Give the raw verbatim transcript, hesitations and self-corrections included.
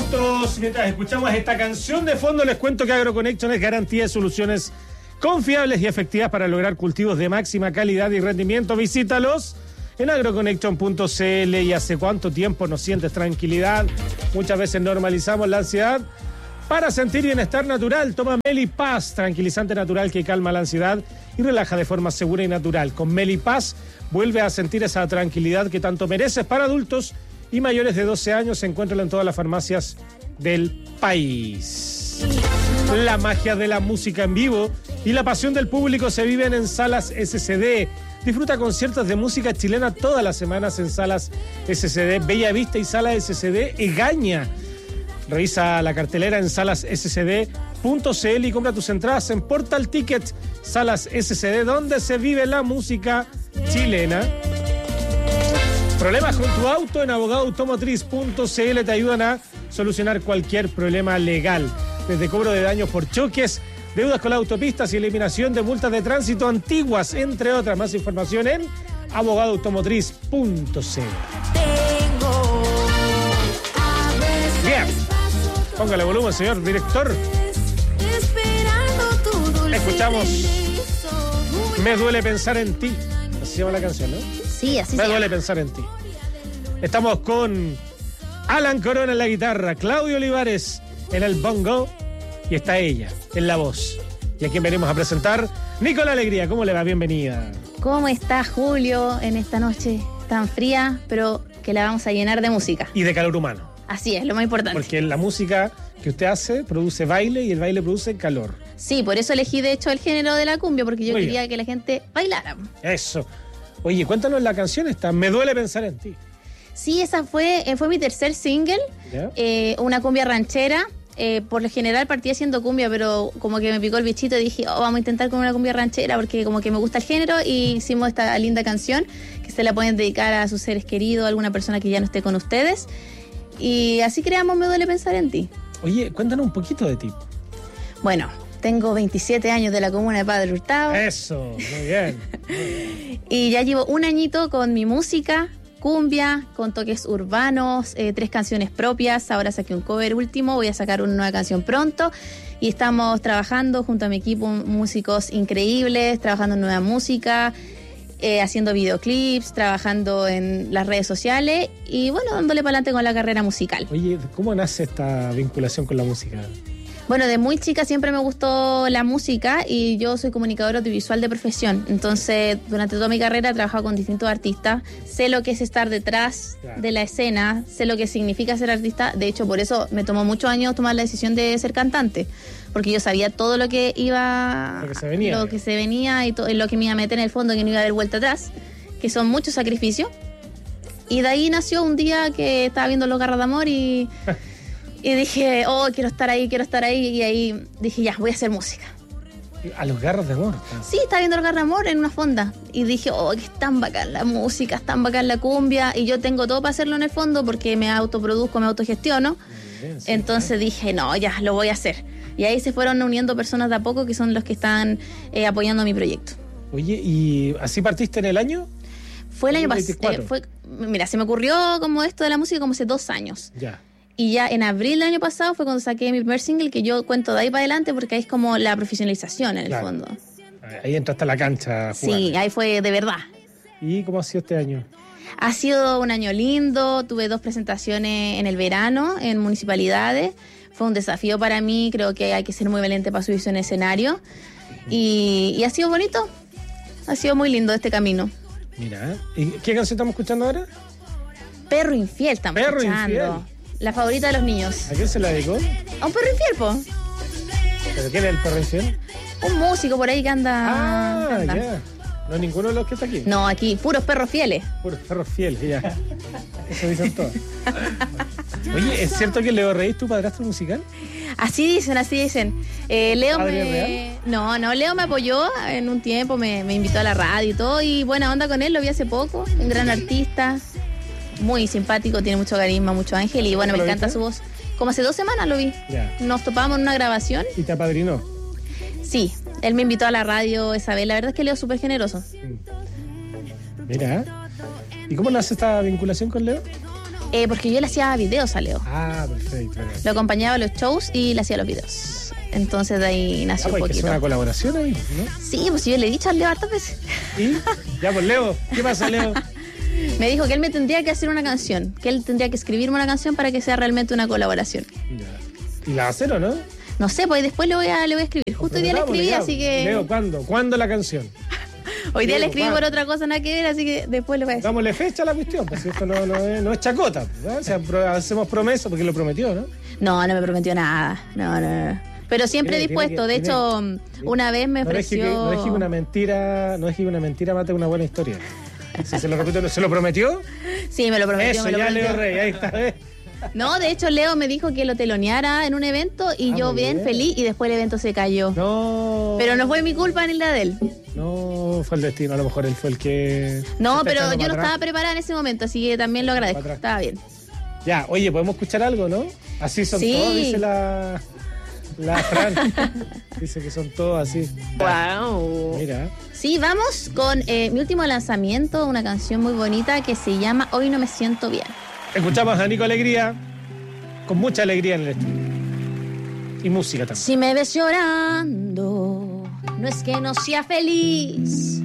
nosotros, mientras escuchamos esta canción de fondo, les cuento que AgroConnection es garantía de soluciones confiables y efectivas para lograr cultivos de máxima calidad y rendimiento. Visítalos en agroconnection punto c l. ¿Y hace cuánto tiempo no sientes tranquilidad? Muchas veces normalizamos la ansiedad. Para sentir bienestar natural, toma Melipaz, tranquilizante natural que calma la ansiedad y relaja de forma segura y natural. Con Melipaz vuelve a sentir esa tranquilidad que tanto mereces. Para adultos y mayores de doce años, se encuentran en todas las farmacias del país. La magia de la música en vivo y la pasión del público se viven en Salas S C D. Disfruta conciertos de música chilena todas las semanas en Salas S C D, Bella Vista y Sala S C D Egaña. Revisa la cartelera en salas s c d punto c l y compra tus entradas en Portal Ticket. Salas S C D, donde se vive la música chilena. Problemas con tu auto en abogado automotriz punto c l te ayudan a solucionar cualquier problema legal. Desde cobro de daños por choques, deudas con las autopistas y eliminación de multas de tránsito antiguas, entre otras. Más información en abogado automotriz punto c l. Bien, póngale volumen, señor director. Escuchamos Me duele pensar en ti. Así se llama la canción, ¿no? Sí, así se Me llama. duele pensar en ti. Estamos con Alan Corona en la guitarra, Claudio Olivares en el bongo y está ella en la voz. Y a quien venimos a presentar, Nicola Alegría. ¿Cómo le va? Bienvenida. ¿Cómo está Julio en esta noche tan fría, pero que la vamos a llenar de música? Y de calor humano. Así es, lo más importante. Porque la música que usted hace produce baile y el baile produce calor. Sí, por eso elegí de hecho el género de la cumbia, porque yo Muy quería bien. que la gente bailara. Eso. Oye, cuéntanos la canción esta, Me duele pensar en ti. Sí, esa fue, eh, fue mi tercer single, ¿Ya? eh, una cumbia ranchera. Eh, por lo general partí haciendo cumbia, pero como que me picó el bichito y dije, oh, vamos a intentar con una cumbia ranchera porque como que me gusta el género, y hicimos esta linda canción que se la pueden dedicar a sus seres queridos, a alguna persona que ya no esté con ustedes. Y así creamos Me duele pensar en ti. Oye, cuéntanos un poquito de ti. Bueno, tengo veintisiete años de la comuna de Padre Hurtado. Eso, muy bien. Muy bien. Y ya llevo un añito con mi música, cumbia, con toques urbanos, eh, tres canciones propias. Ahora saqué un cover último, voy a sacar una nueva canción pronto. Y estamos trabajando junto a mi equipo, músicos increíbles, trabajando en nueva música, eh, haciendo videoclips, trabajando en las redes sociales y bueno, dándole para adelante con la carrera musical. Oye, ¿cómo nace esta vinculación con la música? Bueno, de muy chica siempre me gustó la música y yo soy comunicadora audiovisual de profesión. Entonces, durante toda mi carrera he trabajado con distintos artistas. Sé lo que es estar detrás Claro. de la escena, sé lo que significa ser artista. De hecho, por eso me tomó muchos años tomar la decisión de ser cantante. Porque yo sabía todo lo que iba... Lo que se venía. Lo que se venía y todo, lo que me iba a meter en el fondo, que no iba a haber vuelta atrás. Que son muchos sacrificios. Y de ahí nació un día que estaba viendo Los Garras de Amor y... Y dije, oh, quiero estar ahí, quiero estar ahí. Y ahí dije, ya, voy a hacer música. A los garros de amor. Sí, estaba viendo El Garra de Amor en una fonda. Y dije, oh, que es tan bacán la música, es tan bacán la cumbia. Y yo tengo todo para hacerlo en el fondo porque me autoproduzco, me autogestiono. Bien, sí, Entonces dije, no, ya, lo voy a hacer. Y ahí se fueron uniendo personas de a poco que son los que están eh, apoyando mi proyecto. Oye, ¿y así partiste en el año? Fue el año pasado. veinticuatro. Eh, fue, mira, se me ocurrió como esto de la música como hace dos años. Ya. Y ya en abril del año pasado fue cuando saqué mi primer single, que yo cuento de ahí para adelante porque ahí es como la profesionalización en el Claro. fondo. Ahí entraste a la cancha a jugar. Sí, ahí fue de verdad. ¿Y cómo ha sido este año? Ha sido un año lindo, tuve dos presentaciones en el verano en municipalidades. Fue un desafío para mí, creo que hay que ser muy valiente para subirse en escenario. Y, y ha sido bonito, ha sido muy lindo este camino. Mira, ¿y qué canción estamos escuchando ahora? Perro infiel estamos Perro escuchando. infiel. La favorita de los niños. ¿A quién se la dedicó? A un perro infiel, po. ¿Pero quién es el perro infiel? Un músico por ahí que anda... Ah, anda. ya. No es ninguno de los que está aquí. No, aquí, puros perros fieles. Puros perros fieles, ya. Eso dicen todos. Oye, ¿es cierto que Leo Rey es tu padrastro musical? Así dicen, así dicen. Eh, Leo ¿Padre me... real? No, no, Leo me apoyó en un tiempo, me, me invitó a la radio y todo, y buena onda con él, lo vi hace poco, un gran artista, muy simpático, tiene mucho carisma, mucho ángel, y bueno, me ¿Lo encanta viste? su voz. Como hace dos semanas lo vi. Ya. Nos topamos en una grabación. ¿Y te apadrinó? Sí, él me invitó a la radio esa vez. La verdad es que Leo es súper generoso. Mira. ¿Y cómo nace esta vinculación con Leo? Eh, porque yo le hacía videos a Leo. Ah, perfecto. Lo acompañaba a los shows y le hacía los videos. Entonces de ahí nació Ah, un pues que es poquito. una colaboración ahí, ¿no? Sí, pues yo le he dicho a Leo hartas veces. ¿Y? Ya, pues Leo, ¿qué pasa, Leo? Me dijo que él me tendría que hacer una canción, que él tendría que escribirme una canción para que sea realmente una colaboración. Ya. ¿Y la va a hacer o no? No sé, pues después le voy a, le voy a escribir. Justo hoy día le escribí, Ya. así que... Leo, ¿cuándo? ¿Cuándo la canción? Hoy día Leo, le escribí ¿cuándo? por otra cosa, nada que ver, así que después le voy a decir. Dámosle fecha a la cuestión, pues esto no, no, es, no es chacota. ¿No? O sea, pro- hacemos promesas porque lo prometió, ¿no? No, no me prometió nada. No, no, no. Pero siempre Tiene- dispuesto. tiene De que- hecho, tiene- una vez me No deje, que, ofreció... no deje que una mentira, no deje que una mentira mate una buena historia. Si se lo repito, ¿se lo prometió? Sí, me lo prometió, Eso, me lo ya prometió. Leo Rey, ahí está. ¿eh? No, de hecho, Leo me dijo que lo teloneara en un evento y Ah, yo muy bien, bien. feliz, y después el evento se cayó. No. Pero no fue mi culpa ni la de él. No, fue el destino, a lo mejor él fue el que... No, se está pero echando yo no para atrás. estaba preparada en ese momento, así que también lo agradezco. Para atrás. Estaba bien. Ya, oye, ¿podemos escuchar algo, no? Así son Sí. todos, dice la... La Fran. Dice que son todos así. Wow. Mira. Sí, vamos con eh, mi último lanzamiento, una canción muy bonita que se llama Hoy no me siento bien. Escuchamos a Nico Alegría, con mucha alegría en el estudio. Y música también. Si me ves llorando, no es que no sea feliz,